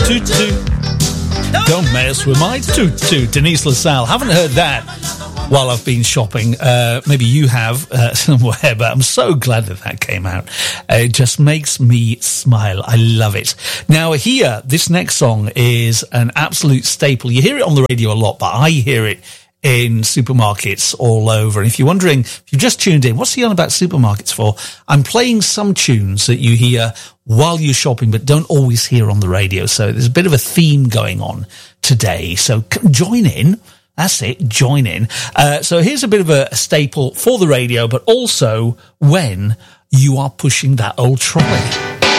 toot toot. Don't mess with my toot toot. Denise LaSalle. Haven't heard that while I've been shopping. Maybe you have somewhere, but I'm so glad that came out. It just makes me smile. I love it. Now here, this next song is an absolute staple. You hear it on the radio a lot, but I hear it in supermarkets all over. And if you're wondering, if you've just tuned in, what's he on about supermarkets for? I'm playing some tunes that you hear while you're shopping, but don't always hear on the radio. So there's a bit of a theme going on today. So join in. That's it. Join in. So here's a bit of a staple for the radio, but also when you are pushing that old trolley.